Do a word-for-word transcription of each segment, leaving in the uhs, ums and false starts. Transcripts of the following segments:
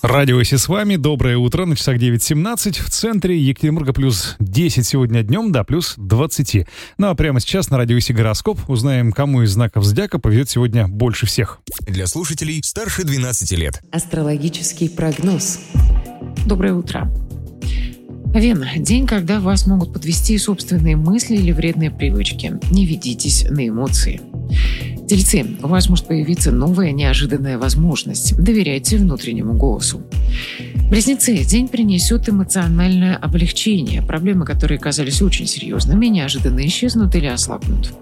Радио Оси с вами. Доброе утро. На часах девять семнадцать. В центре Екатеринбурга плюс десять сегодня днем, до плюс двадцать. Ну а прямо сейчас на Радио Оси гороскоп. Узнаем, кому из знаков зодиака повезет сегодня больше всех. Для слушателей старше двенадцати лет. Астрологический прогноз. Доброе утро. Овен. День, когда вас могут подвести собственные мысли или вредные привычки. Не ведитесь на эмоции. Тельцы. У вас может появиться новая неожиданная возможность. Доверяйте внутреннему голосу. Близнецы. День принесет эмоциональное облегчение. Проблемы, которые казались очень серьезными, неожиданно исчезнут или ослабнут.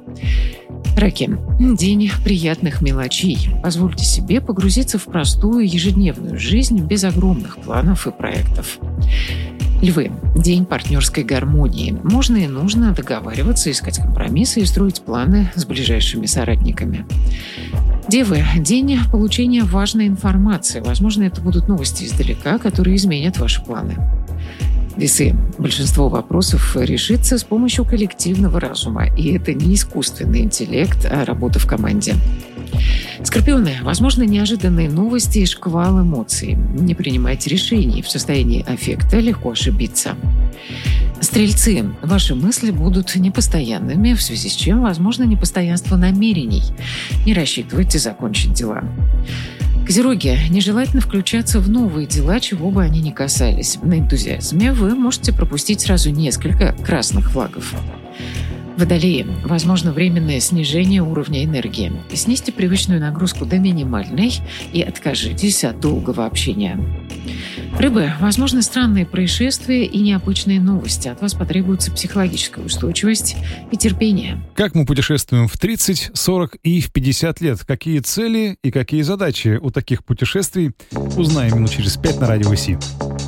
Раки. День приятных мелочей. Позвольте себе погрузиться в простую ежедневную жизнь без огромных планов и проектов. Львы. День партнерской гармонии. Можно и нужно договариваться, искать компромиссы и строить планы с ближайшими соратниками. Девы. День получения важной информации. Возможно, это будут новости издалека, которые изменят ваши планы. Весы. Большинство вопросов решится с помощью коллективного разума. И это не искусственный интеллект, а работа в команде. Скорпионы. Возможно, неожиданные новости и шквал эмоций. Не принимайте решений. В состоянии аффекта легко ошибиться. Стрельцы. Ваши мысли будут непостоянными, в связи с чем возможно непостоянство намерений. Не рассчитывайте закончить дела. Козероги. Нежелательно включаться в новые дела, чего бы они ни касались. На энтузиазме вы можете пропустить сразу несколько красных флагов. Водолеи. Возможно временное снижение уровня энергии. Снизьте привычную нагрузку до минимальной и откажитесь от долгого общения. Рыбы. Возможны странные происшествия и необычные новости. От вас потребуется психологическая устойчивость и терпение. Как мы путешествуем в тридцать, сорок и в пятьдесят лет? Какие цели и какие задачи у таких путешествий? Узнаем минут через пять на Радио Оси.